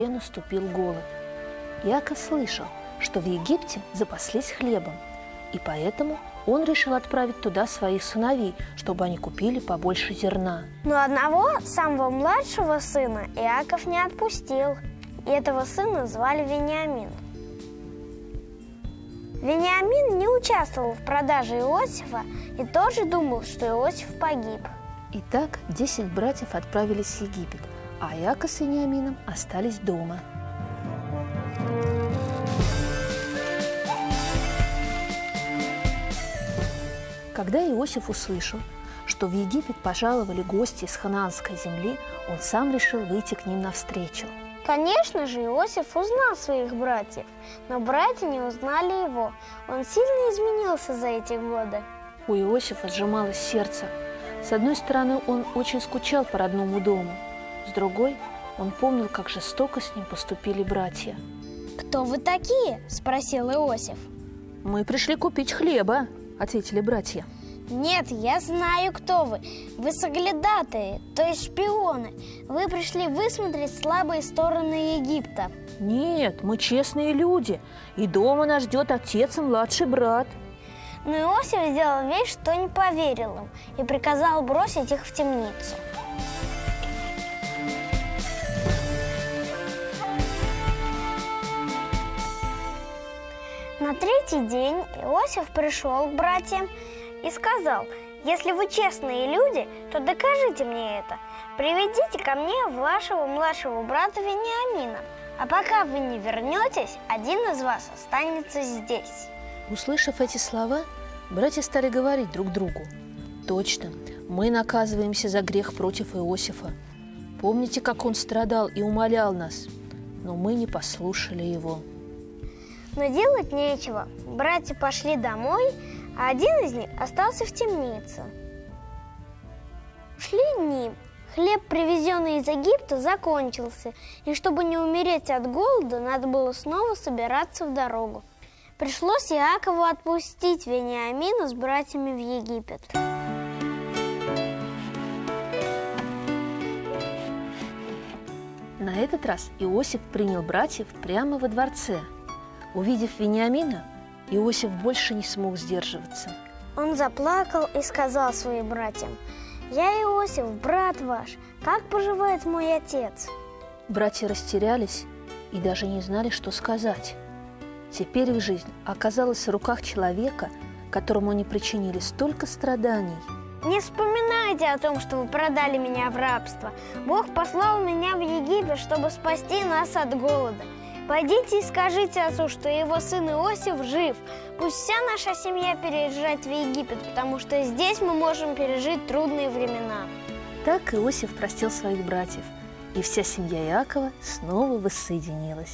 И наступил голод. Иаков слышал, что в Египте запаслись хлебом, и поэтому он решил отправить туда своих сыновей, чтобы они купили побольше зерна. Но одного, самого младшего сына, Иаков не отпустил. И этого сына звали Вениамин. Вениамин не участвовал в продаже Иосифа и тоже думал, что Иосиф погиб. Итак, 10 братьев отправились в Египет, а Иаков с Вениамином остались дома. Когда Иосиф услышал, что в Египет пожаловали гости из ханаанской земли, он сам решил выйти к ним навстречу. Конечно же, Иосиф узнал своих братьев, но братья не узнали его. Он сильно изменился за эти годы. У Иосифа сжималось сердце. С одной стороны, он очень скучал по родному дому. С другой, он помнил, как жестоко с ним поступили братья. «Кто вы такие?» – спросил Иосиф. «Мы пришли купить хлеба», – ответили братья. «Нет, я знаю, кто вы. Вы соглядатые, то есть шпионы. Вы пришли высмотреть слабые стороны Египта». «Нет, мы честные люди, и дома нас ждет отец и младший брат». Но Иосиф сделал вид, что не поверил им, и приказал бросить их в темницу. На третий день Иосиф пришел к братьям и сказал: «Если вы честные люди, то докажите мне это. Приведите ко мне вашего младшего брата Вениамина, а пока вы не вернетесь, один из вас останется здесь». Услышав эти слова, братья стали говорить друг другу: «Точно, мы наказываемся за грех против Иосифа. Помните, как он страдал и умолял нас, но мы не послушали его». Но делать нечего. Братья пошли домой, а один из них остался в темнице. Шли дни. Хлеб, привезенный из Египта, закончился, и чтобы не умереть от голода, надо было снова собираться в дорогу. Пришлось Иакову отпустить Вениамина с братьями в Египет. На этот раз Иосиф принял братьев прямо во дворце. Увидев Вениамина, Иосиф больше не смог сдерживаться. Он заплакал и сказал своим братьям: «Я Иосиф, брат ваш. Как поживает мой отец?» Братья растерялись и даже не знали, что сказать. Теперь их жизнь оказалась в руках человека, которому они причинили столько страданий. «Не вспоминайте о том, что вы продали меня в рабство. Бог послал меня в Египет, чтобы спасти нас от голода. Пойдите и скажите отцу, что его сын Иосиф жив. Пусть вся наша семья переезжает в Египет, потому что здесь мы можем пережить трудные времена». Так Иосиф простил своих братьев, и вся семья Иакова снова воссоединилась.